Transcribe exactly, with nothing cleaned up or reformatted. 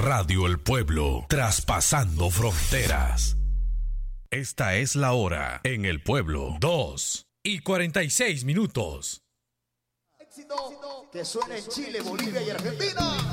Radio El Pueblo, traspasando fronteras. Esta es la hora en El Pueblo, dos y cuarenta y seis minutos. Éxito que suena en Chile, Bolivia y Argentina.